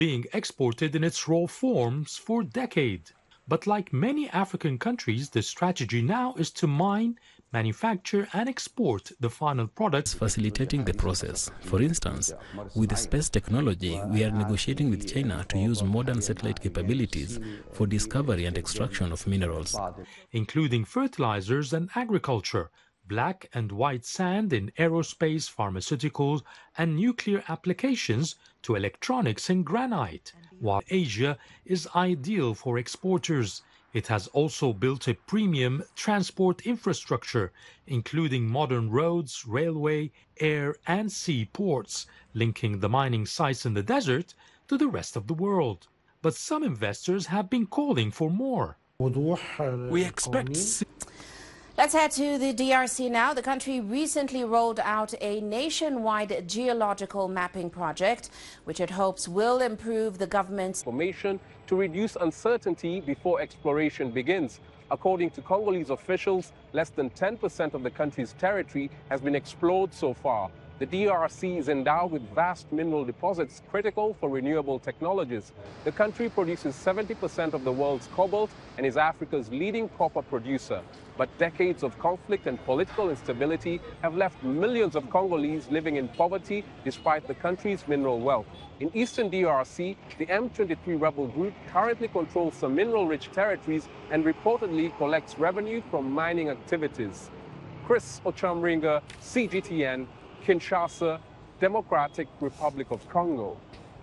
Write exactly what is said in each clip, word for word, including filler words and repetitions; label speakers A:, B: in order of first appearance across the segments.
A: being exported in its raw forms for decades. But like many African countries, the strategy now is to mine, manufacture and export the final products.
B: Facilitating the process. For instance, with space technology, we are negotiating with China to use modern satellite capabilities for discovery and extraction of minerals,
A: including fertilizers and agriculture, black and white sand in aerospace, pharmaceuticals and nuclear applications, to electronics and granite. While Asia is ideal for exporters, it has also built a premium transport infrastructure, including modern roads, railway, air and sea ports, linking the mining sites in the desert to the rest of the world. But some investors have been calling for more.
C: We expect...
D: Let's head to the D R C now. The country recently rolled out a nationwide geological mapping project, which it hopes will improve the government's
E: information to reduce uncertainty before exploration begins. According to Congolese officials, less than ten percent of the country's territory has been explored so far. The D R C is endowed with vast mineral deposits critical for renewable technologies. The country produces seventy percent of the world's cobalt and is Africa's leading copper producer. But decades of conflict and political instability have left millions of Congolese living in poverty despite the country's mineral wealth. In eastern D R C, the M twenty-three rebel group currently controls some mineral-rich territories and reportedly collects revenue from mining activities. Chris Ochamringa, C G T N, Kinshasa, Democratic Republic of Congo.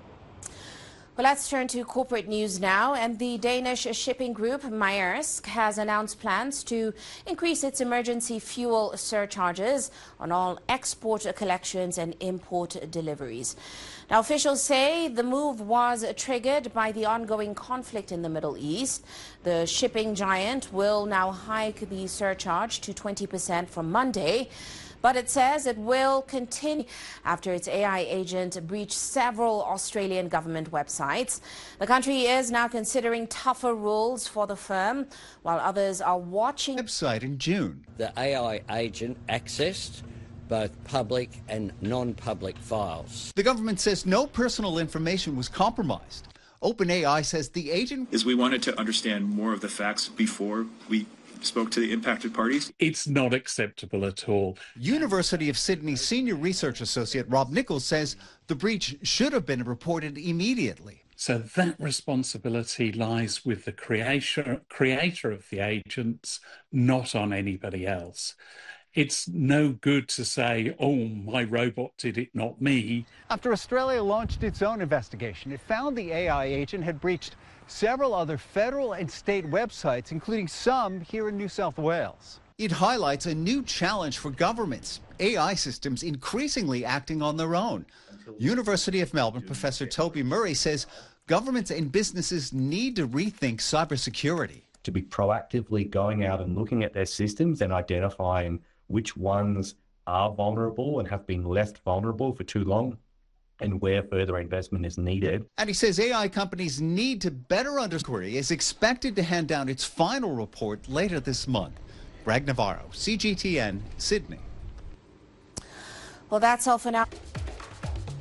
D: Well, let's turn to corporate news now. And the Danish shipping group Maersk has announced plans to increase its emergency fuel surcharges on all export collections and import deliveries. Now, officials say the move was triggered by the ongoing conflict in the Middle East. The shipping giant will now hike the surcharge to twenty percent from Monday. But it says it will continue after its A I agent breached several Australian government websites. The country is now considering tougher rules for the firm, while others are watching.
F: Website in June.
G: The A I agent accessed both public and non-public files.
F: The government says no personal information was compromised. OpenAI says the agent
H: is we wanted to understand more of the facts before we spoke to the impacted parties.
C: It's not acceptable at all.
F: University of Sydney senior research associate Rob Nichols says the breach should have been reported immediately.
C: So that responsibility lies with the creator, creator of the agents, not on anybody else. It's no good to say, oh, my robot did it, not me.
I: After Australia launched its own investigation, it found the A I agent had breached several other federal and state websites, including some here in New South Wales.
F: It highlights a new challenge for governments, A I systems increasingly acting on their own. University of Melbourne Professor Toby Murray says governments and businesses need to rethink cybersecurity.
J: To be proactively going out and looking at their systems and identifying which ones are vulnerable and have been left vulnerable for too long, and where further investment is needed.
F: And he says A I companies need to better understand. Is expected to hand down its final report later this month. Greg Navarro, C G T N, Sydney.
D: Well, that's all for now.